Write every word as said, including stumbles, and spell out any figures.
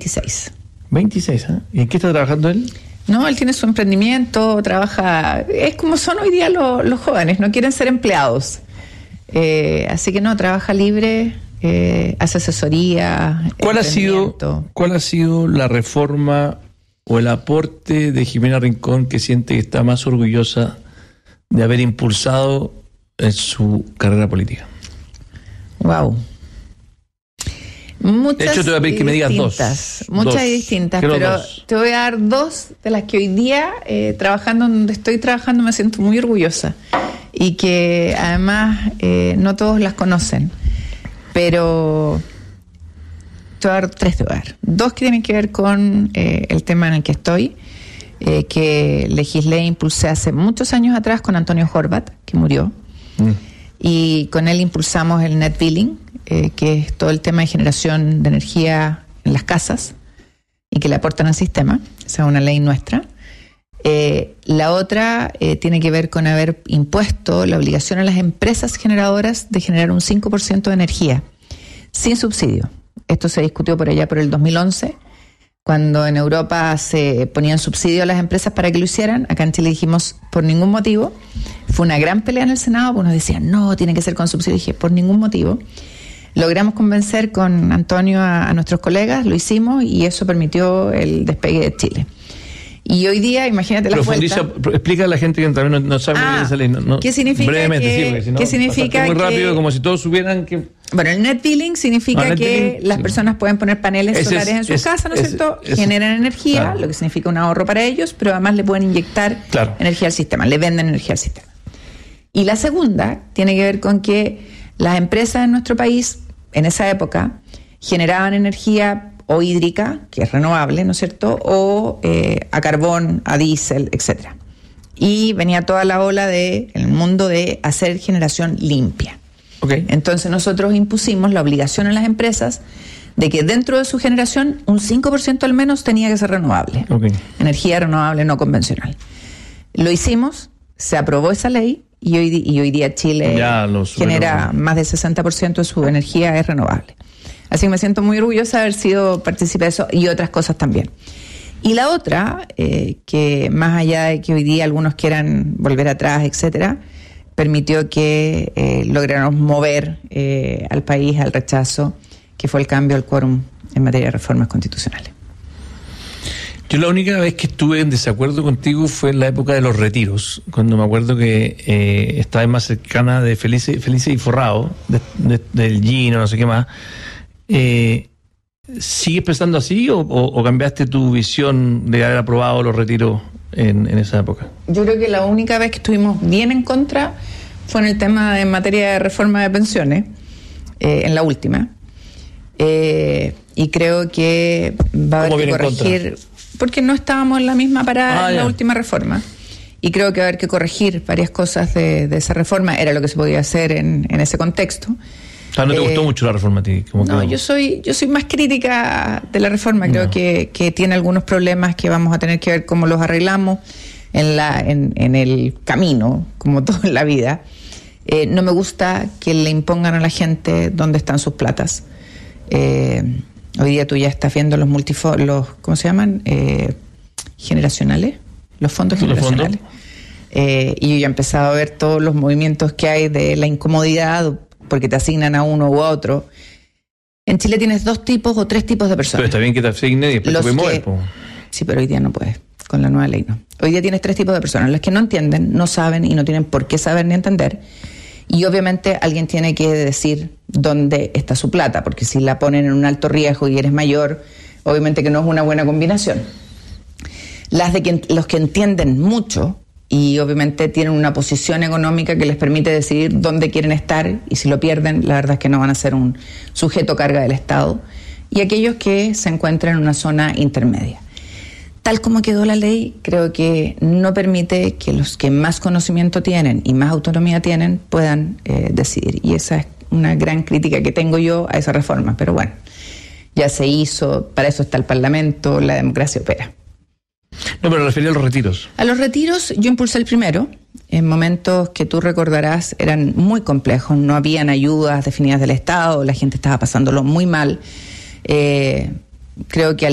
veintiséis. veintiséis, ¿eh? ¿Y en qué está trabajando él? No, él tiene su emprendimiento, trabaja... Es como son hoy día los, los jóvenes, no quieren ser empleados. Eh, así que no, trabaja libre, eh, hace asesoría. ¿Cuál ha sido, cuál ha sido la reforma o el aporte de Jimena Rincón que siente que está más orgullosa de haber impulsado en su carrera política? Wow. Muchas de hecho, te voy a pedir que me digas dos. Muchas dos. y distintas, Quiero pero dos. Te voy a dar dos de las que hoy día, eh, trabajando donde estoy trabajando, me siento muy orgullosa. Y que además eh, no todos las conocen. Pero te voy a dar tres, te voy a dar. Dos que tienen que ver con eh, el tema en el que estoy, eh, que legislé e impulsé hace muchos años atrás con Antonio Horvat, que murió. Mm. Y con él impulsamos el net billing, eh, que es todo el tema de generación de energía en las casas y que le aportan al sistema. Esa es una ley nuestra. Eh, la otra eh, tiene que ver con haber impuesto la obligación a las empresas generadoras de generar un cinco por ciento de energía sin subsidio. Esto se discutió por allá por el dos mil once, cuando en Europa se ponían subsidio a las empresas para que lo hicieran. Acá en Chile dijimos por ningún motivo. Fue una gran pelea en el Senado, porque nos decían no, tiene que ser con subsidio. Dije por ningún motivo. Logramos convencer con Antonio a, a nuestros colegas, lo hicimos y eso permitió el despegue de Chile. Y hoy día, imagínate la Profundiza, vuelta. Explica a la gente que también no, no sabe ah, esa ley. No, no, ¿Qué significa brevemente, que, sí, porque si no, ¿qué significa muy que, rápido, como si todos supieran que... Bueno, el net billing significa ah, net que billing, las sí. personas pueden poner paneles ese solares es, en sus es, casas, ¿no es ese, cierto? Ese, Generan energía, claro. Lo que significa un ahorro para ellos, pero además le pueden inyectar claro. energía al sistema, le venden energía al sistema. Y la segunda tiene que ver con que las empresas en nuestro país, en esa época, generaban energía o hídrica, que es renovable, ¿no es cierto?, o eh, a carbón, a diésel, etcétera. Y venía toda la ola de el mundo de hacer generación limpia. Okay. Entonces nosotros impusimos la obligación a las empresas de que dentro de su generación un cinco por ciento al menos tenía que ser renovable. Okay. Energía renovable no convencional. Lo hicimos, se aprobó esa ley y hoy, y hoy día Chile genera más del sesenta por ciento de su energía es renovable. Así que me siento muy orgullosa de haber sido partícipe de eso y otras cosas también. Y la otra, eh, que más allá de que hoy día algunos quieran volver atrás, etcétera, permitió que eh, lográramos mover eh, al país al rechazo, que fue el cambio al quórum en materia de reformas constitucionales. Yo la única vez que estuve en desacuerdo contigo fue en la época de los retiros, cuando me acuerdo que eh, estaba más cercana de Felice, Felice y Forrado, de, de, del Gino, no sé qué más. Eh, ¿Sigues pensando así o, o, o cambiaste tu visión de haber aprobado los retiros en, en esa época? Yo creo que la única vez que estuvimos bien en contra fue en el tema de materia de reforma de pensiones, eh, en la última. Eh, y creo que va a haber que corregir, porque no estábamos en la misma parada ah, en la ya. última reforma. Y creo que va a haber que corregir varias cosas de, de esa reforma. Era lo que se podía hacer en, en ese contexto. Ah, ¿no te eh, gustó mucho la reforma a ti? ¿Cómo no, quedó? yo soy yo soy más crítica de la reforma. Creo no. que, que tiene algunos problemas que vamos a tener que ver cómo los arreglamos en la en, en el camino, como todo en la vida. Eh, no me gusta que le impongan a la gente dónde están sus platas. Eh, hoy día tú ya estás viendo los multifo- los ¿cómo se llaman? Eh, generacionales, los fondos ¿Los generacionales. fondos? Eh, y yo ya he empezado a ver todos los movimientos que hay de la incomodidad porque te asignan a uno u a otro. En Chile tienes dos tipos o tres tipos de personas. Pero está bien que te asignen y después los te puedes que, mover. Po. Sí, pero hoy día no puedes. Con la nueva ley no. Hoy día tienes tres tipos de personas. Las que no entienden, no saben y no tienen por qué saber ni entender. Y obviamente alguien tiene que decir dónde está su plata, porque si la ponen en un alto riesgo y eres mayor, obviamente que no es una buena combinación. Las de que, los que entienden mucho y obviamente tienen una posición económica que les permite decidir dónde quieren estar, y si lo pierden, la verdad es que no van a ser un sujeto carga del Estado. Y aquellos que se encuentran en una zona intermedia. Tal como quedó la ley, creo que no permite que los que más conocimiento tienen y más autonomía tienen puedan eh, decidir. Y esa es una gran crítica que tengo yo a esa reforma. Pero bueno, ya se hizo, para eso está el Parlamento, la democracia opera. No, pero refería a los retiros. A los retiros yo impulsé el primero. En momentos que tú recordarás eran muy complejos. No habían ayudas definidas del Estado, la gente estaba pasándolo muy mal. Eh, creo que al